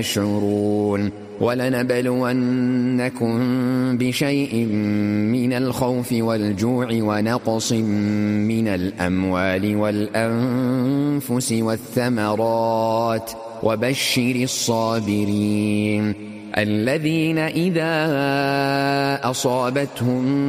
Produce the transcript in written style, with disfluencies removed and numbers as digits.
يشعرون ولنبلونكم بشيء من الخوف والجوع ونقص من الأموال والأنفس والثمرات وبشر الصابرين الذين إذا أصابتهم